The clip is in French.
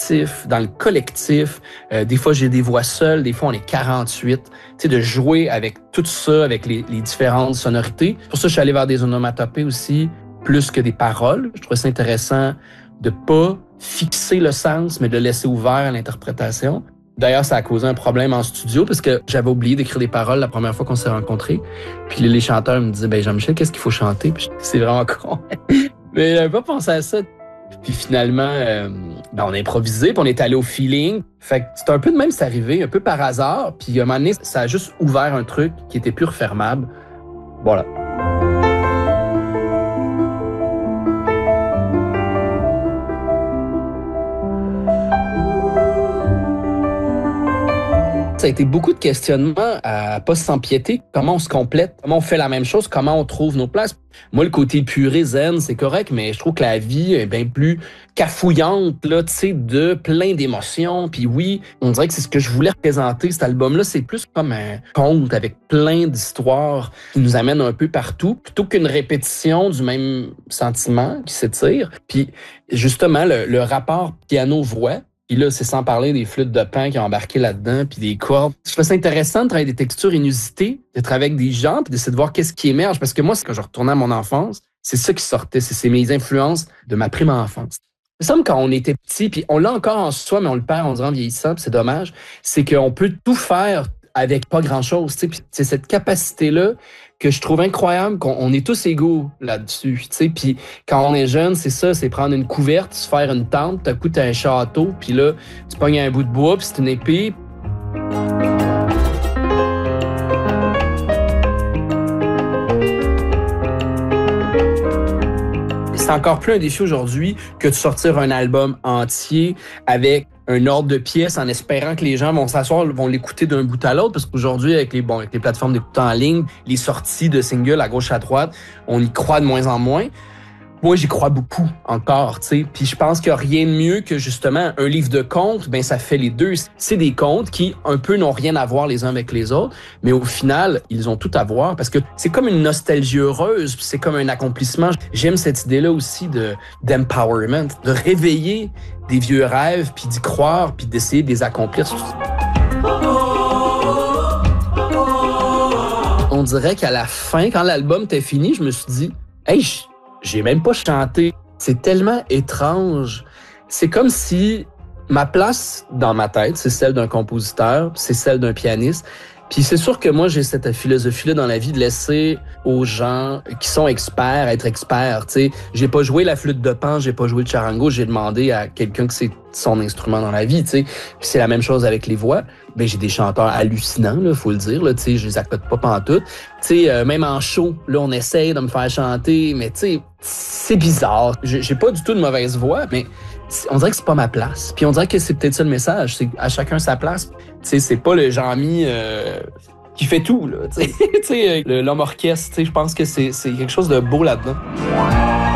collectif, dans le collectif. Des fois, j'ai des voix seules, des fois, on est 48. Tu sais, de jouer avec tout ça, avec les différentes sonorités. Pour ça, je suis allé vers des onomatopées aussi, plus que des paroles. Je trouvais ça intéressant de pas fixer le sens, mais de le laisser ouvert à l'interprétation. D'ailleurs, ça a causé un problème en studio parce que j'avais oublié d'écrire des paroles la première fois qu'on s'est rencontrés. Puis les chanteurs me disaient, Jean-Michel, qu'est-ce qu'il faut chanter? Puis c'est vraiment con. Mais j'avais pas pensé à ça. Puis finalement, on a improvisé, puis on est allé au feeling. Fait que c'est un peu de même, c'est arrivé, un peu par hasard. Puis à un moment donné, ça a juste ouvert un truc qui était plus refermable. Voilà. Ça a été beaucoup de questionnements à pas s'empiéter. Comment on se complète? Comment on fait la même chose? Comment on trouve nos places? Moi, le côté puré, zen, c'est correct, mais je trouve que la vie est bien plus cafouillante, là, tu sais, de plein d'émotions. Puis oui, on dirait que c'est ce que je voulais représenter. Cet album-là, c'est plus comme un conte avec plein d'histoires qui nous amènent un peu partout, plutôt qu'une répétition du même sentiment qui s'étire. Puis justement, le rapport piano-voix, puis là, c'est sans parler des flûtes de Pan qui ont embarqué là-dedans, puis des cordes. Je trouve ça intéressant de travailler des textures inusitées, de travailler avec des gens, puis d'essayer de voir qu'est-ce qui émerge. Parce que moi, quand je retournais à mon enfance, c'est ça qui sortait. C'est mes influences de ma prime enfance. Il me semble quand on était petit, puis on l'a encore en soi, mais on le perd, on dirait en vieillissant, puis c'est dommage, c'est qu'on peut tout faire avec pas grand-chose. Puis c'est cette capacité-là que je trouve incroyable, qu'on est tous égaux là-dessus. Puis quand on est jeune, c'est ça, c'est prendre une couverte, se faire une tente, t'as coup t'as un château, puis là, tu pognes un bout de bois, puis c'est une épée. C'est encore plus un défi aujourd'hui que de sortir un album entier avec un ordre de pièces en espérant que les gens vont s'asseoir, vont l'écouter d'un bout à l'autre, parce qu'aujourd'hui, avec les plateformes d'écoute en ligne, les sorties de singles à gauche à droite, on y croit de moins en moins. Moi, j'y crois beaucoup encore, tu sais. Puis je pense qu'il n'y a rien de mieux que justement un livre de contes, ça fait les deux. C'est des contes qui, un peu, n'ont rien à voir les uns avec les autres, mais au final, ils ont tout à voir parce que c'est comme une nostalgie heureuse, puis c'est comme un accomplissement. J'aime cette idée-là aussi d'empowerment, de réveiller des vieux rêves, puis d'y croire, puis d'essayer de les accomplir. On dirait qu'à la fin, quand l'album était fini, je me suis dit, hey, j'ai même pas chanté. C'est tellement étrange. C'est comme si ma place dans ma tête, c'est celle d'un compositeur, c'est celle d'un pianiste. Puis c'est sûr que moi, j'ai cette philosophie-là dans la vie de laisser aux gens qui sont experts être experts. Tu sais, j'ai pas joué la flûte de Pan, j'ai pas joué le charango, j'ai demandé à quelqu'un que c'est son instrument dans la vie. Tu sais, puis c'est la même chose avec les voix. J'ai des chanteurs hallucinants, là, faut le dire. Là, tu sais, je les accote pas pantoute. Tu sais, même en show, là, on essaye de me faire chanter, mais tu sais, c'est bizarre. J'ai pas du tout de mauvaise voix, mais on dirait que c'est pas ma place. Puis on dirait que c'est peut-être ça le message, c'est à chacun sa place. Tu sais, c'est pas le Jean-Mi qui fait tout, là. Tu sais, l'homme orchestre, tu sais, je pense que c'est quelque chose de beau là-dedans.